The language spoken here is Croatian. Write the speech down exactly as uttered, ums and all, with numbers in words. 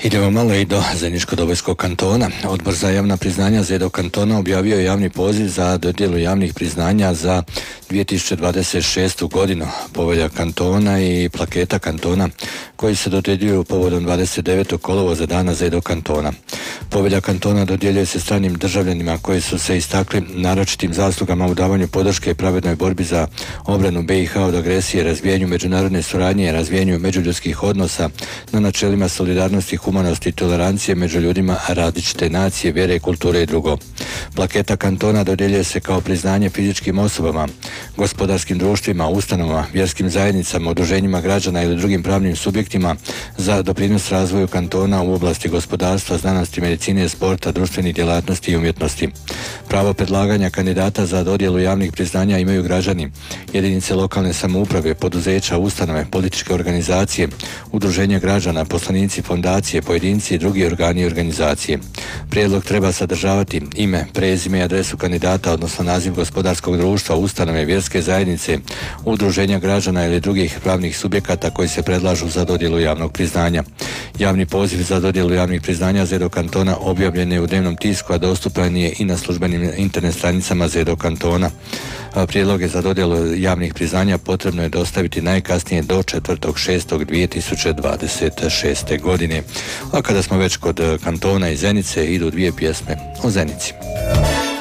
Idemo malo i do Zeničko-Dobojskog kantona. Odbor za javna priznanja Zedo kantona objavio je javni poziv za dodjelu javnih priznanja za dvije tisuće dvadeset šestu godinu. Povelja kantona i plaketa kantona koji se dodjeljuju povodom dvadeset devetog kolovoza dana Zedo kantona. Povelja kantona dodjeljuje se stranim državljanima koji su se istakli naročitim zaslugama u davanju podrške i pravednoj borbi za obranu B i H od agresije, razvijenju međunarodne suradnje, razvijenju međuljudskih odnosa na načelima solidarnosti, humanosti i tolerancije među ljudima različite nacije, vjere, kulture i drugo. Plaketa kantona dodjeljuje se kao priznanje fizičkim osobama, gospodarskim društvima, ustanovama, vjerskim zajednicama, udruženjima građana ili drugim pravnim subjektima za doprinos razvoju kantona u oblasti gospodarstva, znanosti, medicine, sporta, društvenih djelatnosti i umjetnosti. Pravo predlaganja kandidata za dodjelu javnih priznanja imaju građani, jedinice lokalne samouprave, poduzeća, ustanove, političke organizacije, udruženja građana, poslanici, fondacije, pojedinci i drugi organi i organizacije. Prijedlog treba sadržavati ime, prezime i adresu kandidata, odnosno naziv gospodarskog društva, ustanove, vjerske zajednice, udruženja građana ili drugih pravnih subjekata koji se predlažu za dodjelu javnog priznanja. Javni poziv za dodjelu javnih priznanja Zedo kantona objavljen je u dnevnom tisku, a dostupan je i na službenim internet stranicama Zedo kantona. Prijedloge za dodjelu javnih priznanja potrebno je dostaviti najkasnije do četvrtog šestog dvije tisuće dvadeset šeste. godine. A kada smo već kod kantona i Zenice, idu dvije pjesme o Zenici.